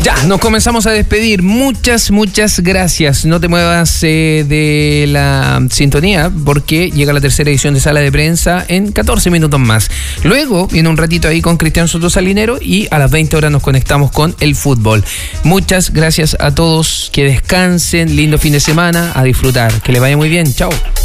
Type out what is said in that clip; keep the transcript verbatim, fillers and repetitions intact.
Ya, nos comenzamos a despedir. Muchas, muchas gracias. No te muevas eh, de la sintonía porque llega la tercera edición de Sala de Prensa en catorce minutos más. Luego viene un ratito ahí con Cristian Soto Salinero y a las veinte horas nos conectamos con el fútbol. Muchas gracias a todos. Que descansen. Lindo fin de semana. A disfrutar. Que les vaya muy bien. Chao.